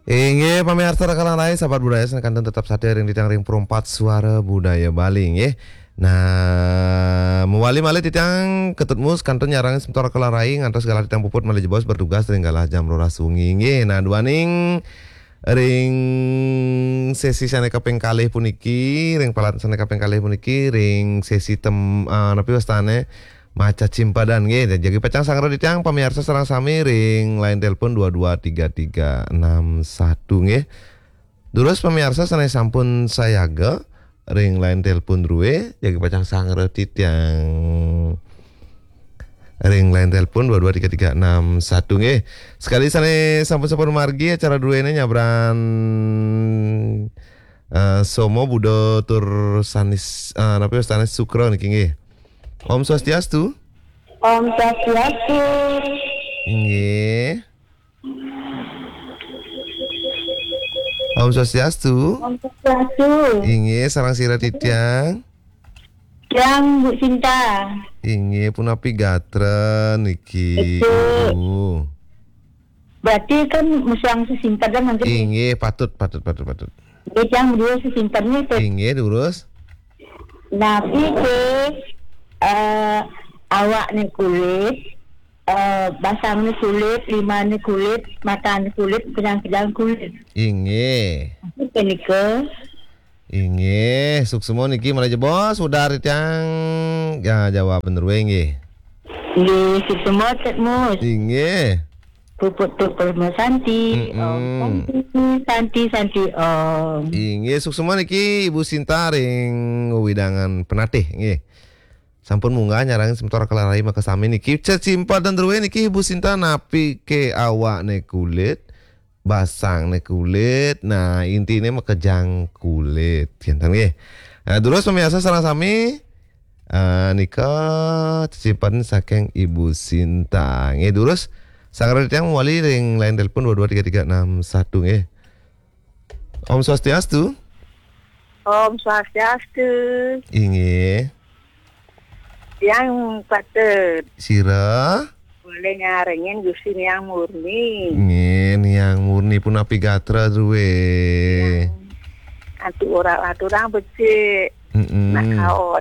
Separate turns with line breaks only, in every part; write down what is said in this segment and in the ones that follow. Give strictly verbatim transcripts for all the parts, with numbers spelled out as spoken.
Inge pamirsa rekalan lain sahabat budaya senekan tetap saja ring ditang ring perempat suara budaya Bali nggih. Nah, mewali malih titang ketutmus kanton nyarang sementora kelaraing antos segala titang puput malih bos bertugas ring galah jam rolas sungi nggih. Nah, duaning ring sesi sana kaping kalih puniki ring palat sana kaping kalih puniki ring sesi tem uh, napi wastane maca cimpadan nggih. Dan jadi pecang sangra ditang pamirsa sareng sami ring line telepon dua dua tiga tiga enam satu nggih. Terus pamirsa sanai sampun sayaga ring line telepon ruwe jadi pecang sangra ditang ring line telepon dua dua tiga tiga enam satu nggih. Sekali sanai sampun-sampun margi acara duene nyabran uh, somo budo tur sanis uh, napi sanis sukro niki nggih. Om Swastiastu.
Om Swastiastu.
Nggih. Om Swastiastu.
Om Swastiastu.
Nggih, sareng sira titiang.
Yang Bu Sinta.
Nggih, punapi gatren iki.
Itu. Berarti kan musang sesimpan kan nanti.
Nggih, patut patut patut patut.
Nggih, yang dua sesimpannya itu.
Nggih, diurus.
Napi ke Uh, awak ni kulit, uh, basang ni kulit, lima ni kulit, mata ni kulit, kejang-kejang kulit.
Inge.
Apa ni ke?
Inge, suksemo niki malah bos, udah yang ya jawab bener we nggih.
Nggih, semua tetmus.
Inge.
Puput-puput Santi. Om Santi, Santi Om.
Inge, suksemo niki Ibu Sinta ring widangan penatih nggih. Sampun munggah nyarang sementora kelarai maka sami niki cecimpa dan terwe niki Ibu Sinta napi ke awak ne kulit basang ne kulit. Nah intinya makejang kulit kinten nggih. Nah terus pemirsa sareng sami uh, nika cecimpan saking Ibu Sinta nggih. Terus sangar tiyang wali ring line telepon dua dua tiga tiga enam satu nggih. Om Swastiastu.
Om Swastiastu.
Inggih.
Yang patut
Sira
boleh nyaringin Gusin yang murni.
Ngin yang murni pun api gatra duwe.
Antu orang atu orang becik. Nak kaon.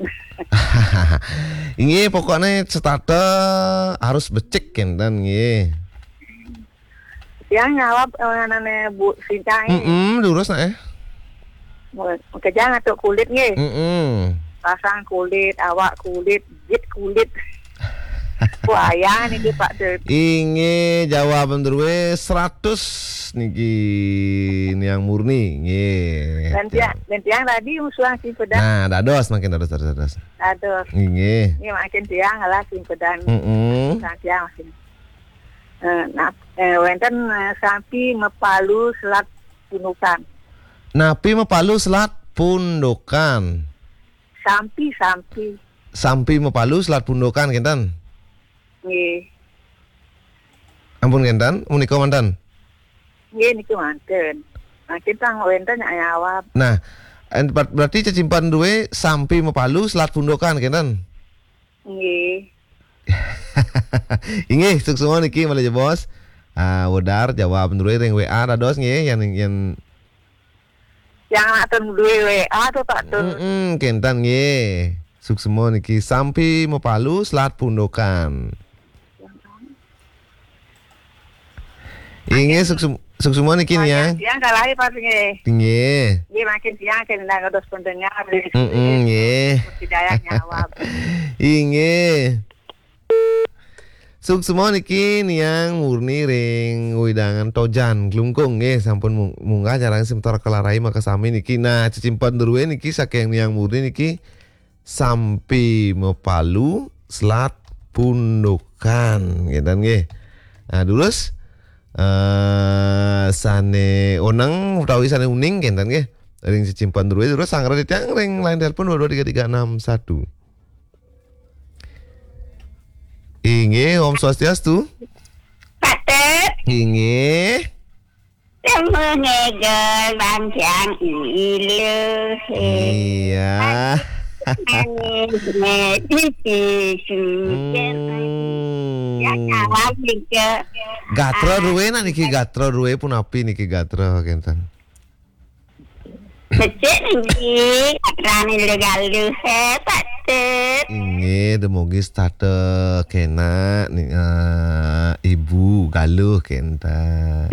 Ini pokoknya setata harus becik kan dan nggih.
Yang ngawap namanya Bu Sinta ini.
Heeh, lurus nak eh.
Kejang atau kulit nggih.
Heeh.
Pasang kulit, awak kulit, jit kulit. Wayang niki Pak Dut.
Inge jawaban terwe seratus niki ini yang murni nggih.
Dan tiang, dan tiang tadi musuhan si pedang.
Nah, dados makin dados dados dados.
Dados.
Nggih.
Ini makin tiang lah si pedang.
Heeh.
Sang tiang makin. Eh, nah, eh, wenten eh, sampi mepalu selat punukan.
Napi mepalu selat pundokan.
Sampi sampi.
Sampi mepalu selat pundokan kinten.
Nggih.
Ampun kinten, menika manten.
Nggih niku manten. Nah, kita wenten nyawab.
Nah, ber- berarti cecimpan duwe sampi mepalu selat pundokan kinten.
Nggih.
Inggih, suksema niki malah bos. Ah, wedar jawab duwe ring W A dados nggih yang yang
Yang atun duwe W A tuh Pak Tun.
heeh, kinten nggih. Suksema niki sampi mepalu selat pundokan. Inggih, suksema suksema niki nih ya.
Yang kalahi Pak nggih.
Nggih.
Nggih makin siang kena ngedos pendengar.
Heeh, nggih.
Tidak nyawab.
Inggih. Suksema niki niang murni ring widangan tojan glungkung nggih sampun munggah jarang sementora kelarai maka sami niki. Nah cecimpan derwe niki saking niang murni niki sampi mepalu selat pundokan gitu nggih. Nah terus uh, sane onang utawi sane uning gitu nggih. Ring cecimpan derwe terus sangra ditang ring line telepon dua dua tiga tiga enam satu. Inge, Om Swastiastu.
Patut.
Inge.
Yang mengegel bangkian ilu.
Iya.
Ane titi suken. Ya
Hmm.
jawab niki.
Gatra ruwe na niki gatra ruwe pun api niki gatra kenten.
Becek niki atrani legal he patut.
Inge demogi starte kena ni uh, ibu galuh kenta.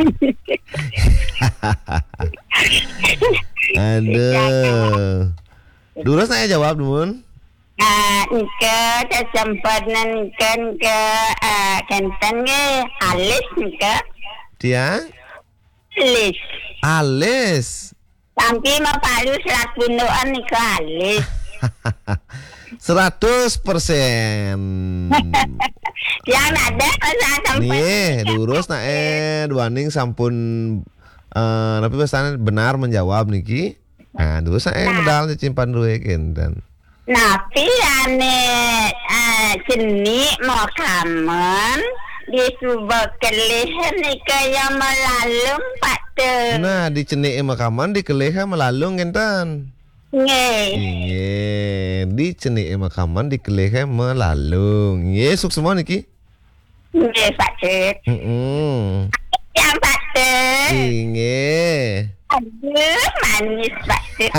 Aduh. Dulu saya jawab Dumun.
Ah, nike kesempatan nike ke kenten ke alis nike
Dia
alis.
alis.
Sampai mau palu serat bundoan nike alis.
seratus persen.
Yang ada pasal sampai.
Nih, durus na eh duaning sampun eh tapi pesan benar menjawab niki. Nah, durus na eh medal cimpan ruwe kenten.
Napi ane uh, ceni mau kamen di subak kelehen nika yang melalung patut.
Nah, di cenik makaman di keleha melalung kenten.
Nge.
Inge, di cenik makaman di keleha melalung. Ye, suk semua niki.
Nge patut.
Heeh.
Yang patut.
Inge.
Aduh manis patut.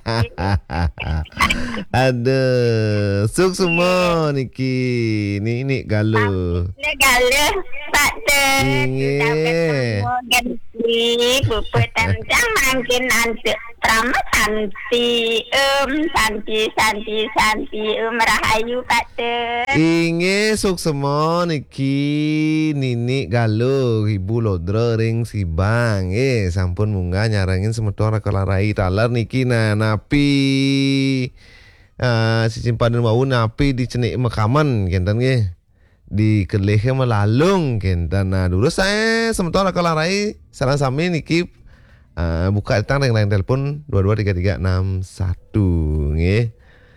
Aduh, suk semua niki. Ni ni galuh.
Negara patut.
Inge.
Ganti buku tentang makin nanti Prama Santi Om Santi Santi Santi Om Rahayu patut.
Inge suk semua niki nini galuh ibu lodro ring sibang eh sampun munggah nyarangin semeton kelarai talar niki na napi uh, si cimpadan wau napi di cenik makaman kenten nggih di kelehe melalung kenten. Nah dulu saya semeton kelarai salah sami niki uh, buka tang yang lain telepon dua dua tiga tiga enam satu nggih.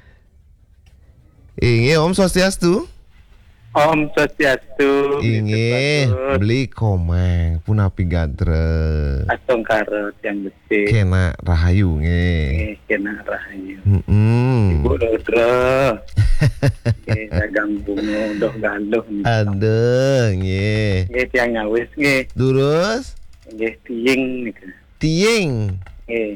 Inge Om Swastiastu.
Om Swastiastu.
Inge beli komeng pun api gadre.
Atong karot yang bersih.
Kena rahayu nge.
Eh, kena rahayu.
Heeh.
Ibu Lodro. Eh, dagang bunga doh galuh.
Ada nge.
Eh, tiang nyawis nge.
Durus
Eh, tiing nih.
tiing.
Eh,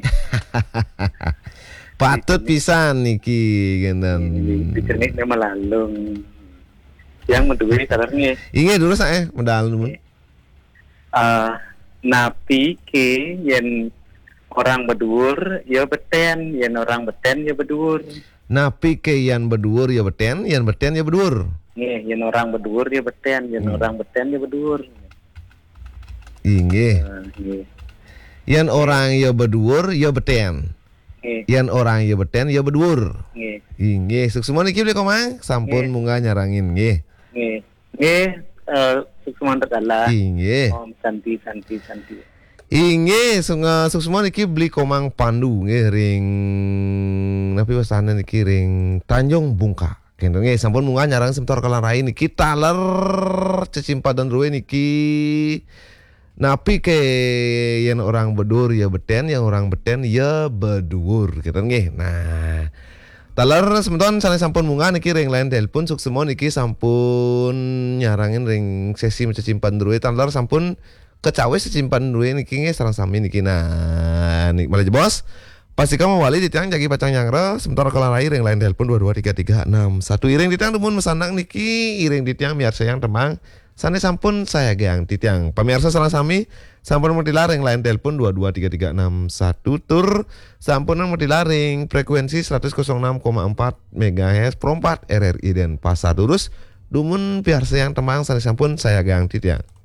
Patut pisan niki genten.
dicernik nama lalung. Yang medui kalarnya.
Inge durus eh medal dulu.
Ah, napi ke yen orang bedur ya beten, yen orang beten ya bedur.
Napi ke yan bedur ya beten, yan beten ya bedur.
Nih, yen orang bedur ya beten, yen
Hmm.
orang beten ya bedur.
Inge.
Ah, nggih.
Yan orang ya bedur ya beten.
Nggih,
Yan orang ya beten ya bedur.
nggih.
Inge suk semua niki beli komeng sampun
Nggih.
munggah nyarangin nggih.
Nggih. Nggih, eh sukseman tegala.
Inge.
Om Santi Santi Santi.
Inge sunga suk semua niki beli komang pandu nggih ring napi wasana niki ring Tanjung Bungka. Kenten nggih sampun munggah nyarang sebentar kelarai niki taler cecimpadan ruwe niki napi ke yang orang bedur ya beten, yang orang beten ya bedur kenten nggih. Nah, taler sementon sana sampun munggah niki ring lain telepon suk semua niki sampun nyarangin ring sesi cecimpan ruwe taler sampun kecawe cecimpan ruwe niki nggih sareng sami niki. Nah, nik malah bos. Pastikan mawali di tiang jagi pacang nyangre sementara kelarai ring lain telepon dua dua tiga tiga enam satu iring di tiang rumun mesanang niki iring di tiang biar sayang temang sane sampun saya geang di tiang pemirsa salah sami sampun mutilaring lain telepon dua dua tiga tiga enam satu tur sampun mutilaring frekuensi seratus enam koma empat megahertz perempat R R I dan Pasar Durus dumun biar sayang temang sane sampun saya geang di tiang.